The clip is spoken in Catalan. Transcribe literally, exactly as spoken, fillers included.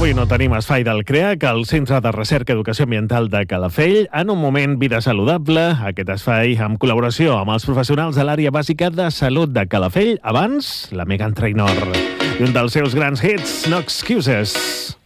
Avui no tenim espai del CREAC, el Centre de Recerca i Educació Ambiental de Calafell. En un moment, Vida Saludable, aquest espai amb col·laboració amb els professionals de l'àrea bàsica de salut de Calafell. Abans, la Megan Trainor. I un dels seus grans hits, No Excuses.